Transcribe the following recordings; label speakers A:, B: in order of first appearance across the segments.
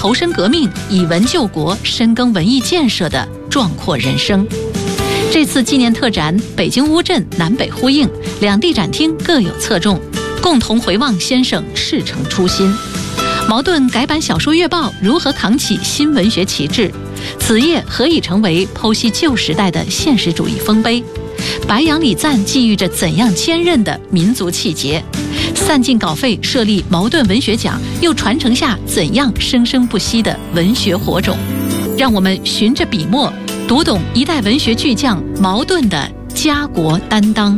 A: 投身革命、以文救国、深耕文艺建设的壮阔人生。这次纪念特展北京乌镇南北呼应，两地展厅各有侧重，共同回望先生赤诚初心。茅盾改版小说月报如何扛起新文学旗帜？此夜何以成为剖析旧时代的现实主义丰碑？白杨礼赞寄予着怎样坚韧的民族气节？散尽稿费设立茅盾文学奖，又传承下怎样生生不息的文学火种？让我们循着笔墨，读懂一代文学巨匠茅盾的家国担当。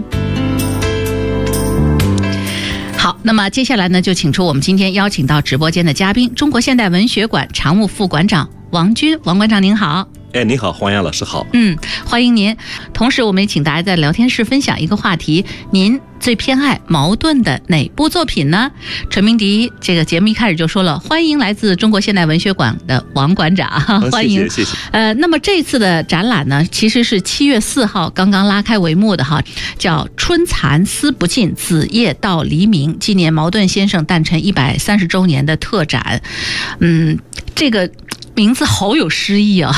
A: 好，那么接下来呢，就请出我们今天邀请到直播间的嘉宾，中国现代文学馆常务副馆长王军。王馆长您好。
B: 你好，黄洋老师好。
A: 欢迎您。同时我们也请大家在聊天室分享一个话题，您最偏爱茅盾的哪部作品呢？陈明迪这个节目一开始就说了，欢迎来自中国现代文学馆的王馆长，欢迎。
B: 谢谢。
A: 那么这次的展览呢，其实是7月4号刚刚拉开帷幕的哈，叫春蚕丝不尽，子夜到黎明，纪念茅盾先生诞辰130周年的特展。这个名字好有诗意啊！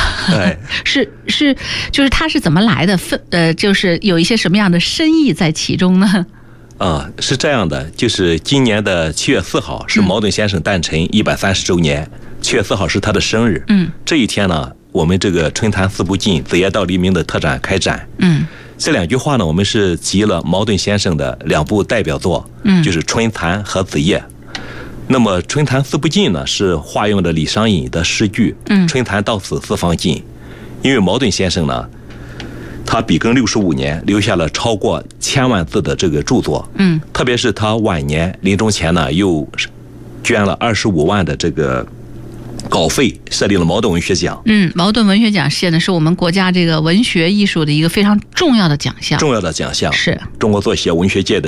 A: 就是它是怎么来的？就是有一些什么样的深意在其中呢？
B: 是这样的，就是今年的7月4号是茅盾先生诞辰130周年，7月4号是他的生日。这一天呢，我们这个春蚕丝不尽，子夜到黎明的特展开展。这两句话呢，我们是集了茅盾先生的2部代表作，就是《春蚕》和《子夜》。那么春蚕丝不尽呢，是化用的李商隐的诗句，春蚕到死丝方尽。因为茅盾先生呢，他笔耕65年，留下了超过1000万字的这个著作，特别是他晚年临终前呢，又捐了25万的这个稿费，设立了茅盾文学奖。
A: 茅盾文学奖现在是我们国家这个文学艺术的一个非常重要的奖项，
B: 是中国作协文学界的